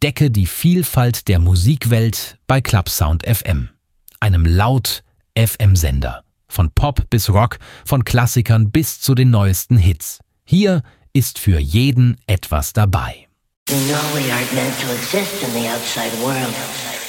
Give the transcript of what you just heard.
Entdecke die Vielfalt der Musikwelt bei Clubsound FM, einem Laut-FM-Sender. Von Pop bis Rock, von Klassikern bis zu den neuesten Hits. Hier ist für jeden etwas dabei. You know we aren't meant to exist in the outside world.